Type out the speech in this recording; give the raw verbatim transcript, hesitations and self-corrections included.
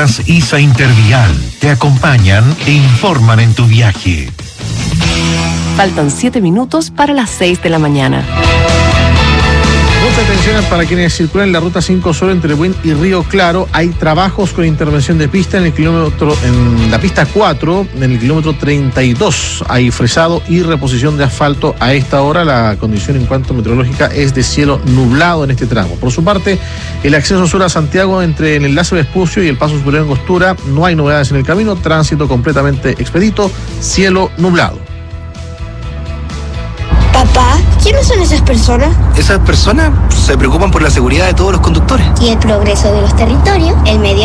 Empresas I S A Intervial te acompañan e informan en tu viaje. Faltan siete minutos para las seis de la mañana. Mucha atención para quienes circulan en la ruta cinco Sur entre Buin y Río Claro. Hay trabajos con intervención de pista en el kilómetro, en la pista cuatro, en el kilómetro treinta y dos. Hay fresado y reposición de asfalto a esta hora. La condición en cuanto meteorológica es de cielo nublado en este tramo. Por su parte, el acceso sur a Santiago entre el enlace Vespucio y el paso superior en Angostura, no hay novedades en el camino. Tránsito completamente expedito, cielo nublado. Papá, ¿quiénes son esas personas? Esas personas se preocupan por la seguridad de todos los conductores. Y el progreso de los territorios, el medio